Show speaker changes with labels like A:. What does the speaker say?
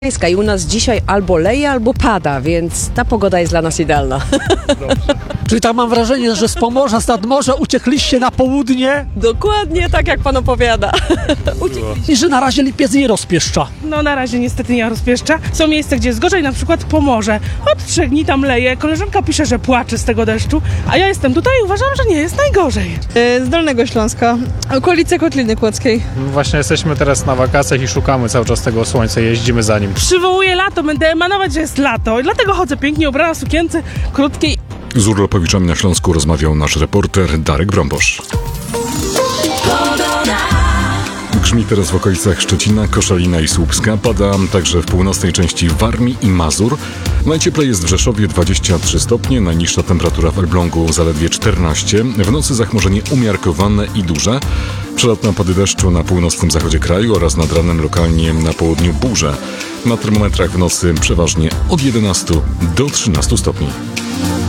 A: I u nas dzisiaj albo leje, albo pada, więc ta pogoda jest dla nas idealna.
B: Czyli tak mam wrażenie, że z Pomorza, z nadmorza uciekliście na południe
A: Dokładnie tak, jak pan opowiada.
B: i że na razie lipiec nie rozpieszcza.
C: No na razie niestety nie rozpieszcza. Są miejsca, gdzie jest gorzej, na przykład Pomorze. Od 3 dni tam leje, koleżanka pisze, że płacze z tego deszczu, a ja jestem tutaj i uważam, że nie jest najgorzej.
D: Z Dolnego Śląska, okolice Kotliny Kłodzkiej.
E: Właśnie jesteśmy teraz na wakacjach i szukamy cały czas tego słońca, jeździmy za nim.
C: Przywołuję lato, będę emanować, że jest lato i dlatego chodzę pięknie ubrana w sukience krótkiej.
F: Z urlopowiczami na Śląsku rozmawiał nasz reporter Darek Brąbosz. Grzmi teraz w okolicach Szczecina, Koszalina i Słupska. Pada także w północnej części Warmii i Mazur. Najcieplej jest w Rzeszowie 23 stopnie, najniższa temperatura w Elblągu zaledwie 14. W nocy zachmurzenie umiarkowane i duże. Przelotne opady deszczu na północnym zachodzie kraju oraz nad ranem lokalnie na południu burze. Na termometrach w nocy przeważnie od 11 do 13 stopni.